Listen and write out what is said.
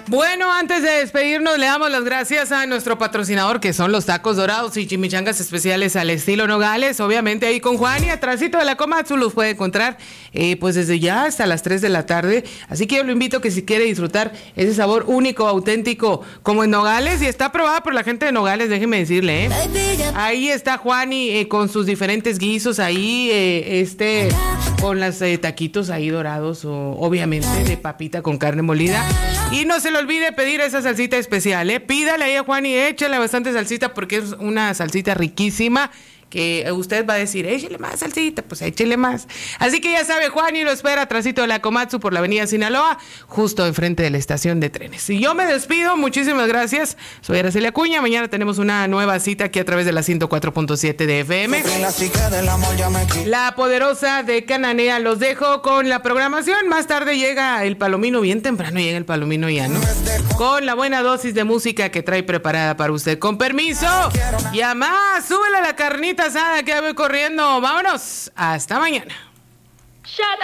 Bueno, antes de despedirnos, le damos las gracias a nuestro patrocinador, que son los tacos dorados y chimichangas especiales al estilo Nogales. Obviamente ahí con Juan y atrásito de la Komatsu los puede encontrar pues desde ya hasta las 3 de la tarde. Así que yo lo invito que si quiere disfrutar ese sabor único, auténtico, como en Nogales, y está aprobada por la gente de Nogales, déjeme decirle, Ahí está Juani con sus diferentes guisos ahí, con las taquitos ahí dorados, obviamente de papita con carne molida. Y no se le olvide pedir esa salsita especial, Pídale ahí a Juan y échale bastante salsita porque es una salsita riquísima que usted va a decir, échale más salsita, pues échele más. Así que ya sabe, Juan y lo espera atrásito de la Komatsu por la avenida Sinaloa, justo enfrente de la estación de trenes. Y yo me despido, muchísimas gracias. Soy Araceli Acuña, mañana tenemos una nueva cita aquí a través de la 104.7 de FM. La poderosa de Cananea, los dejo con la programación. Más tarde llega el Palomino, bien temprano llega el Palomino ya, ¿no? Con la buena dosis de música que trae preparada para usted. Con permiso, y a más, súbele la carnita asada que voy corriendo. Vámonos, hasta mañana. Shut up.